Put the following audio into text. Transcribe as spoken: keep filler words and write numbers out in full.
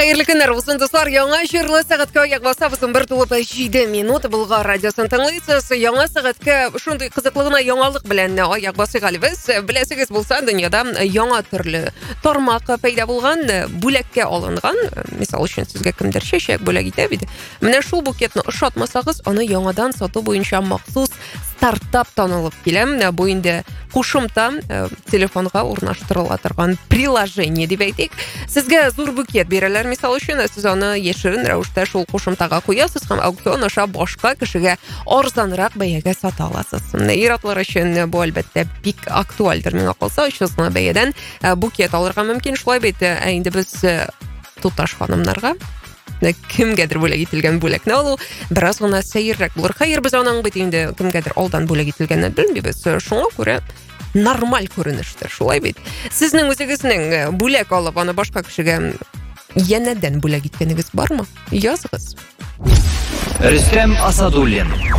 Hayırlı günler olsun dostlar. Яңа җырлы сәгатькә аяк басабыз. бер тулып җиде минут Болгар радиосын тыңлыйсыз. Яңа сәгатькә шундый кызыклы яңалык белән аяк басыйк әле без. Беләсегез булса, дөньяда яңа төрле тармак пайда булган, бүләккә алынган. Мисал өчен сезгә кемдер чәчәк бүләк итә бит. Менә шул букетны ошатмасагыз, аны яңадан сату буенча махсус стартап танылып килә. Бу инде кушымта телефонга урнаштырыла торган приложение дип әйтик. Сезгә зур букет бирәләр, мисал өчен, сез аны яшерен рәвештә шул кушымтага куясыз һәм аукцион аша башка кешегә арзанрак бәягә сата аласыз. Ир-атлар өчен бу әлбәттә бик актуальдыр. Миңа калса, очысына бәядән букет алырга мөмкин. Шулай бит, ә инде без туташ ханымнарга кемгәдер бүләк ителгән бүләкне алу бераз гына сәеррәк булыр. Хәер, без аның бит инде кемгәдер алдан бүләк ителгәнне белмибез. Шуңа күрә нормаль күренештер, шулай бит. Сезнең үзегезнең бүләк алып, аны башка кешегә янәдән бүләк иткәнегез бармы? Языгыз. Рөстәм Асадуллин,